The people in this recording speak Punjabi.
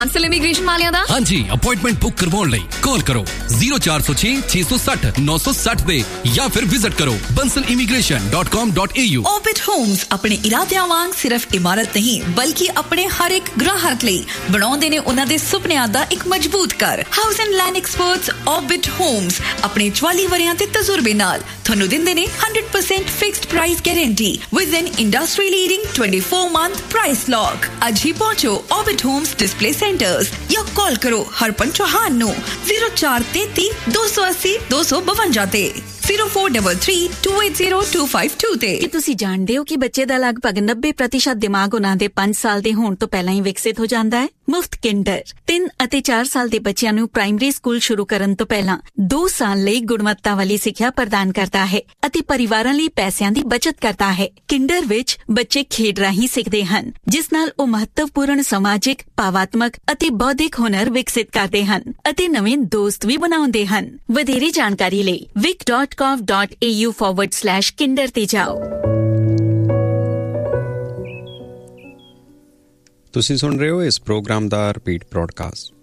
ਅੰਸਲ ਇਮੀਗ੍ਰੇਸ਼ਨ ਵਾਲਿਆਂ ਦਾ ਹਾਂਜੀ ਅਪਾਇੰਟਮੈਂਟ ਬੁੱਕ ਕਰਵਾਉਣ ਲਈ ਕਾਲ ਕਰੋ 0406 660 960 ਤੇ ਜਾਂ ਫਿਰ ਵਿਜ਼ਿਟ ਕਰੋ bansalimigration.com.au। Orbit Homes ਆਪਣੇ ਇਰਾਦਿਆਂ ਵਾਂਗ ਸਿਰਫ ਇਮਾਰਤ ਨਹੀਂ ਬਲਕਿ ਆਪਣੇ ਹਰ ਇੱਕ ਗ੍ਰਾਹਕ ਲਈ ਬਣਾਉਂਦੇ ਨੇ ਉਹਨਾਂ ਦੇ ਸੁਪਨਿਆਂ ਦਾ ਇੱਕ ਮਜ਼ਬੂਤ ਘਰ। House and land experts Orbit Homes ਆਪਣੇ 44 ਵਰਿਆਂ ਦੇ ਤਜਰਬੇ ਨਾਲ ਤੁਹਾਨੂੰ ਦਿੰਦੇ ਨੇ 100% fixed price guarantee with N industry leading 24 month price lock. ਅੱਜ ਹੀ ਪਹੁੰਚੋ Orbit Homes ਡਿਸਪਲੇ ਸੈਂਟਰਸ ਜਾਂ ਕਾਲ ਕਰੋ ਹਰਪਨ ਚੌਹਾਨ ਨੂੰ 0433 280 252 ਤੇ 0433280252 ਤੇ। ਕੀ ਤੁਸੀਂ ਜਾਣਦੇ ਹੋ ਕਿ ਬੱਚੇ ਦਾ ਲਗਭਗ 90% ਦਿਮਾਗ ਉਹਨਾਂ ਦੇ 5 ਸਾਲ ਦੇ ਹੋਣ ਤੋਂ ਪਹਿਲਾਂ ਹੀ ਵਿਕਸਿਤ ਹੋ ਜਾਂਦਾ ਹੈ? ਮੁਫਤ ਕਿੰਡਰ 3 ਅਤੇ 4 ਸਾਲ ਦੇ ਬੱਚਿਆਂ ਨੂੰ ਪ੍ਰਾਇਮਰੀ ਸਕੂਲ ਸ਼ੁਰੂ ਕਰਨ ਤੋਂ ਪਹਿਲਾਂ 2 ਸਾਲ ਲਈ ਗੁਣਵੱਤਾ ਵਾਲੀ ਸਿੱਖਿਆ ਪ੍ਰਦਾਨ ਕਰਦਾ ਹੈ ਅਤੇ ਪਰਿਵਾਰਾਂ ਲਈ ਪੈਸਿਆਂ ਦੀ ਬਚਤ ਕਰਦਾ ਹੈ। ਕਿੰਡਰ ਵਿੱਚ ਬੱਚੇ ਖੇਡ ਰਾਹੀਂ ਸਿੱਖਦੇ ਹਨ ਜਿਸ ਨਾਲ ਉਹ ਮਹੱਤਵਪੂਰਨ ਸਮਾਜਿਕ, ਭਾਵਾਤਮਕ ਅਤੇ ਬੌਧਿਕ ਹੁਨਰ ਵਿਕਸਿਤ ਕਰਦੇ ਹਨ ਅਤੇ ਨਵੇਂ ਦੋਸਤ ਵੀ ਬਣਾਉਂਦੇ ਹਨ। ਵਧੇਰੇ ਜਾਣਕਾਰੀ ਲਈ vic.gov.au/kinder ਤੇ ਜਾਓ। ਤੁਸੀਂ ਸੁਣ ਰਹੇ ਹੋ ਇਸ ਪ੍ਰੋਗਰਾਮ ਦਾ ਰਿਪੀਟ ਬ੍ਰੌਡਕਾਸਟ।